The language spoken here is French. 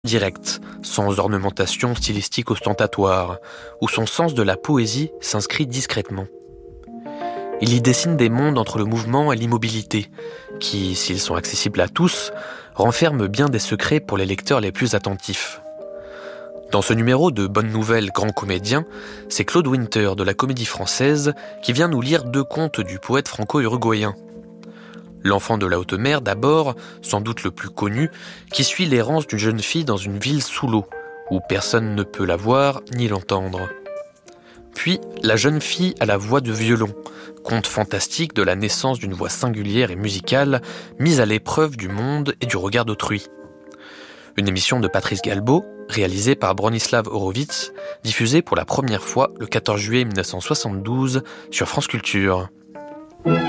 direct, sans ornementation stylistique ostentatoire, où son sens de la poésie s'inscrit discrètement. Il y dessine des mondes entre le mouvement et l'immobilité, qui, s'ils sont accessibles à tous, renferment bien des secrets pour les lecteurs les plus attentifs. Dans ce numéro de Bonne Nouvelle Grand Comédien, c'est Claude Winter de la Comédie Française qui vient nous lire 2 contes du poète franco-uruguayen. L'enfant de la haute mer d'abord, sans doute le plus connu, qui suit l'errance d'une jeune fille dans une ville sous l'eau, où personne ne peut la voir ni l'entendre. Puis La jeune fille à la voix de violon, conte fantastique de la naissance d'une voix singulière et musicale, mise à l'épreuve du monde et du regard d'autrui. Une émission de Patrice Galbaud, réalisée par Bronislav Horowitz, diffusée pour la première fois le 14 juillet 1972 sur France Culture.